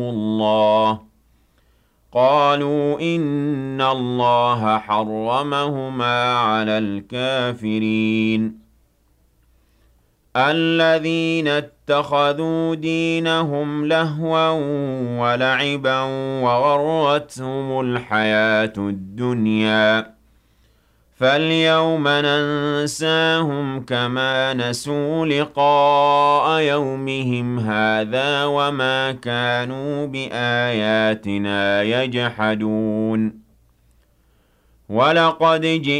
اللَّهَ قَالُوا إِنَّ اللَّهَ حَرَّمَهُمَا عَلَى الْكَافِرِينَ الَّذِينَ اتَّخَذُوا دِينَهُمْ لَهْوًا وَلَعِبًا وَغَرَّتْهُمُ الْحَيَاةُ الدُّنْيَا فَالْيَوْمَ نَنسَاهُمْ كَمَا نَسُوا لِقَاءَ يَوْمِهِمْ هَٰذَا وَمَا كَانُوا بِآيَاتِنَا يَجْحَدُونَ وَلَقَدْ